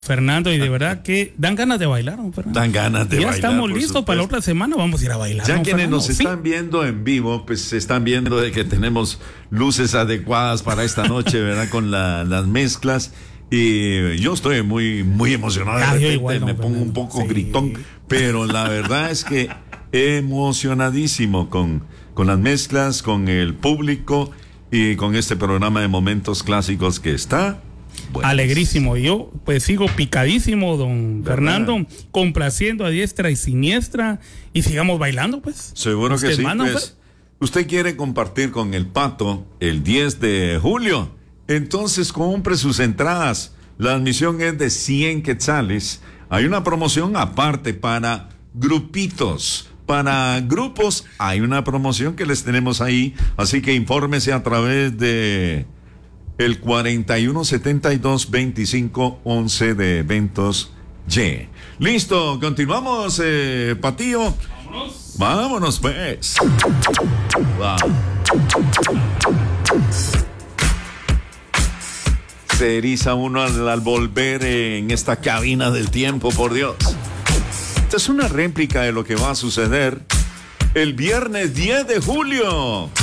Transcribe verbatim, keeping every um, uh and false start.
Fernando, y de verdad que dan ganas de bailar, ¿no, Fernando? Dan ganas de ya bailar. Ya estamos listos supuesto. para la otra semana, vamos a ir a bailar. Ya ¿no, quienes Fernando? nos ¿Sí? están viendo en vivo, pues se están viendo de que tenemos luces adecuadas para esta noche, ¿verdad? Con la, las mezclas. Y yo estoy muy, muy emocionado. De Ah, repente igual, no, me pongo Fernando. un poco Sí. gritón, pero la verdad es que emocionadísimo con, con las mezclas, con el público y con este programa de momentos clásicos que está. Bueno, Alegrísimo. Yo pues sigo picadísimo, don ¿verdad? Fernando, complaciendo a diestra y siniestra, y sigamos bailando, pues. Seguro que ¿Usted sí, manda, pues. Usted quiere compartir con el Pato el diez de julio. Entonces compre sus entradas. La admisión es de cien quetzales. Hay una promoción aparte para grupitos. Para grupos hay una promoción que les tenemos ahí. Así que infórmese a través de el cuarenta y uno setenta y dos veinticinco once de Eventos Y. Listo, continuamos, eh, Patillo. Vámonos. Vámonos, pues. Va. Se eriza uno al, al volver en esta cabina del tiempo, por Dios. Esta es una réplica de lo que va a suceder el viernes diez de julio.